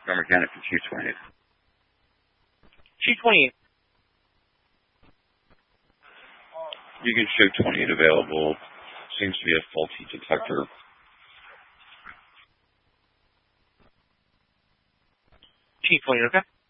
Number mechanic for Chief 28. Chief 28. You can show 28 available. Seems to be a faulty detector. Chief 28, okay.